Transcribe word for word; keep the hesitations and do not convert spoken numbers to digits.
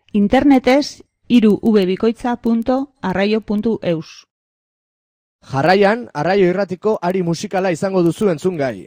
Internetez hiru v bikoitza puntu arraio puntu eus. Jarraian, Arraio Irratiko ari musikala izango duzu entzungai.